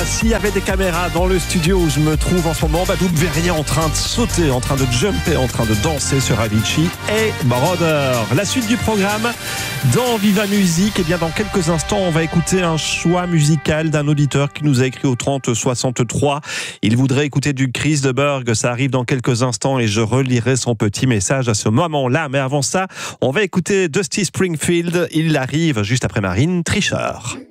s'il y avait des caméras dans le studio où je me trouve en ce moment, vous me verriez en train de sauter, en train de jumper, en train de danser sur Avicii et Brother. La suite du programme dans Viva Musique, dans quelques instants, on va écouter un choix musical d'un auditeur qui nous a écrit au 30 63. Il voudrait écouter du Chris de Burgh. Ça arrive dans quelques instants et je relirai son petit message à ce moment-là. Mais avant ça, on va écouter Dusty Springfield. Il arrive juste après Marine Trichard.